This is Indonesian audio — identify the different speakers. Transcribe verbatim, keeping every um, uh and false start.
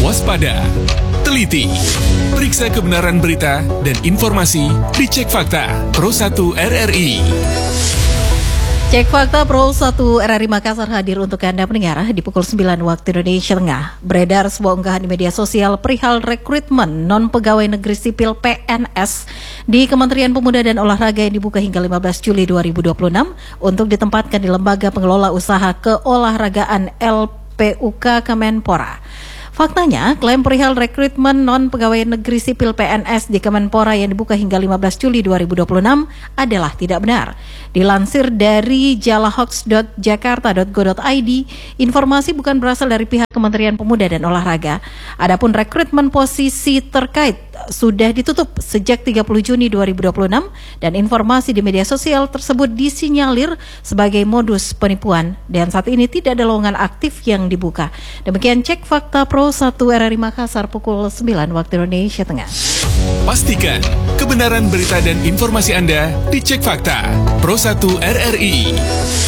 Speaker 1: waspada, teliti, periksa kebenaran berita dan informasi di Cek Fakta Pro satu R R I.
Speaker 2: Cek Fakta Pro satu R R I Makassar hadir untuk Anda pendengar di pukul sembilan waktu Indonesia Tengah. Beredar sebuah unggahan di media sosial perihal rekrutmen non-pegawai negeri sipil P N S di Kementerian Pemuda dan Olahraga yang dibuka hingga lima belas Juli dua ribu dua puluh enam untuk ditempatkan di Lembaga Pengelola Usaha Keolahragaan L P U K Kemenpora. Faktanya, klaim perihal rekrutmen non-pegawai negeri sipil P N S di Kemenpora yang dibuka hingga lima belas Juli dua ribu dua puluh enam adalah tidak benar. Dilansir dari jalahoax dot jakarta dot go dot i d, informasi bukan berasal dari pihak Kementerian Pemuda dan Olahraga. Adapun rekrutmen posisi terkait sudah ditutup sejak tiga puluh Juni dua ribu dua puluh enam dan informasi di media sosial tersebut disinyalir sebagai modus penipuan dan saat ini tidak ada lowongan aktif yang dibuka. Demikian Cek Fakta Pro satu R R I Makassar pukul sembilan waktu Indonesia Tengah.
Speaker 1: Pastikan kebenaran berita dan informasi Anda di Cek Fakta Pro satu R R I.